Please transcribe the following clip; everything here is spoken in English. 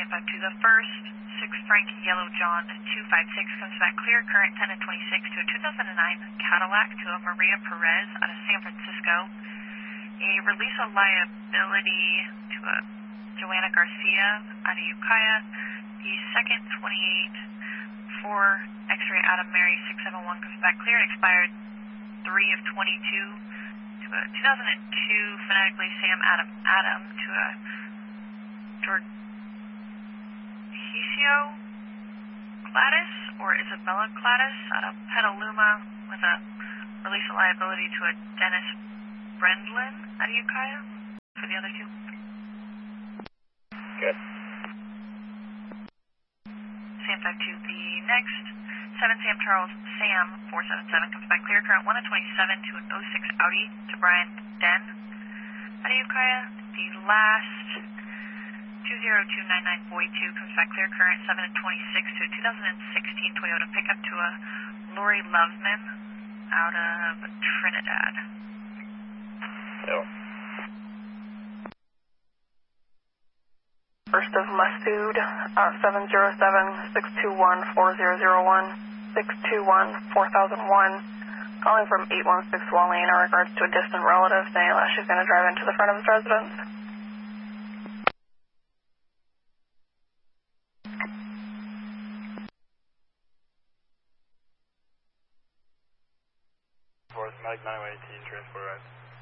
to the first, 6 Frank Yellow John 256 comes back clear, current 10 and 26 to a 2009 Cadillac to a Maria Perez out of San Francisco. A release of liability to a Joanna Garcia out of Ukiah. The second 28 4 X-ray out of Mary 671 comes back clear, expired 3 of 22 to a 2002 phonetically Sam Adam to a Jorgisio Gladys or Isabella Gladys out of Petaluma with a release of liability to a Dennis Brendlin out of Ukiah for the other two. Good. Sam 52, the next 7 Sam Charles Sam 477 comes back clear, current 1 of 27 to an 06 Audi to Brian Den out of Ukiah. The last 20299 Boy 2 comes back clear, current 7 of 26 to a 2016 Toyota pickup to a Lori Loveman out of Trinidad. Yeah. First of Masood, 707-621-4001, 621-4001, calling from 816 Wally in regards to a distant relative saying that she's going to drive into the front of his residence. Fourth, Mike 918, transport right.